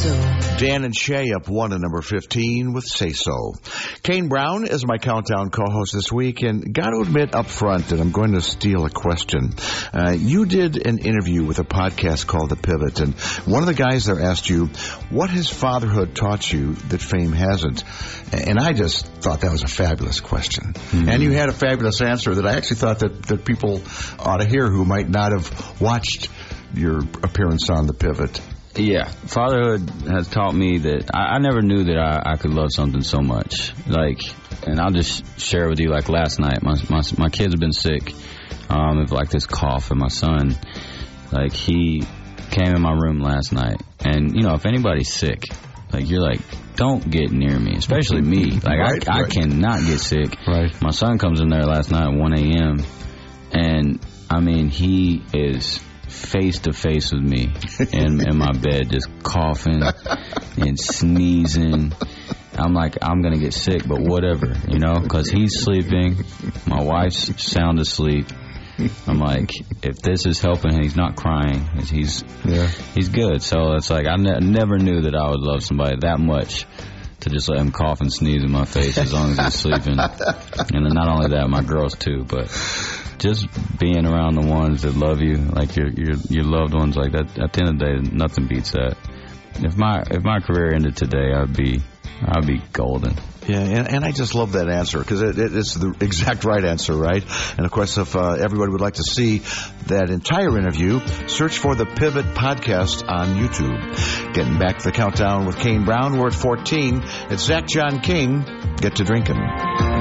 So. Dan and Shay up 1 at number 15 with Say So. Kane Brown is my countdown co-host this week, and got to admit up front that I'm going to steal a question. You did an interview with a podcast called The Pivot, and one of the guys there asked you, what has fatherhood taught you that fame hasn't? And I just thought that was a fabulous question. Mm-hmm. And you had a fabulous answer that I actually thought that people ought to hear who might not have watched your appearance on The Pivot. Yeah, fatherhood has taught me that I never knew that I could love something so much. And I'll just share with you, last night, my kids have been sick, of this cough, and my son, he came in my room last night, and, if anybody's sick, you're don't get near me, especially me. Right. I cannot get sick. Right. My son comes in there last night at 1 a.m., and, he is face to face with me in my bed, just coughing and sneezing. I'm I'm gonna get sick, but whatever, because he's sleeping, my wife's sound asleep. I'm if this is helping, he's not crying, he's good. So it's I never knew that I would love somebody that much to just let him cough and sneeze in my face as long as he's sleeping. And then not only that, my girls too, but just being around the ones that love you, your loved ones, that. At the end of the day, nothing beats that. If my career ended today, I'd be golden. Yeah, and I just love that answer because it's the exact right answer, right? And of course, if everybody would like to see that entire interview, search for the Pivot Podcast on YouTube. Getting back to the countdown with Kane Brown, we're at 14. It's Zach John King. Get to drinking.